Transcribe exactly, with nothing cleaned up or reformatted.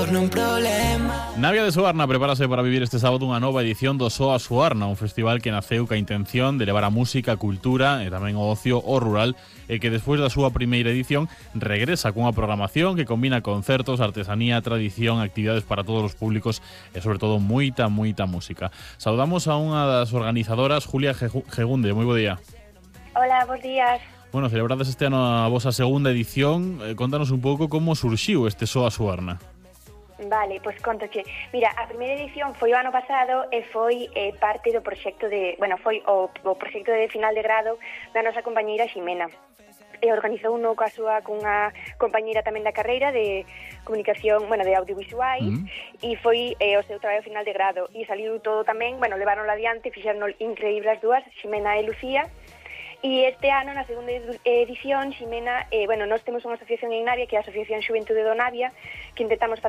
torna un problema. Navia de Suarna prepárase para vivir este sábado unha nova edición do Soa Suarna, un festival que naceu ca intención de levar a música, a cultura e tamén o ocio ao rural e que despois da súa primeira edición regresa cunha programación que combina concertos, artesanía, tradición, actividades para todos os públicos e sobre todo moita, moita música. Saudamos a unha das organizadoras, Julia Gegunde. Moi bo día. Hola, bons días. Bueno, celebrades este ano a vosa segunda edición. Eh, contanos un pouco como surxiu este Soa Suarna. Vale, pois contoche. Mira, a primeira edición foi o ano pasado e foi eh, parte do proxecto de, bueno, foi o, o proxecto de final de grado da nosa compañeira Ximena. E organizou uno coa súa cunha compañeira tamén da carreira de comunicación, bueno, de audiovisuais, mm. e foi eh, o seu traballo final de grado. E saliu todo tamén, bueno, levaronlo adiante, fixeron increíbles as dúas, Ximena e Lucía. E este ano, na segunda edición, Ximena, eh, bueno, nós temos unha asociación en Navia, que é a Asociación Xuventude do Navia, que intentamos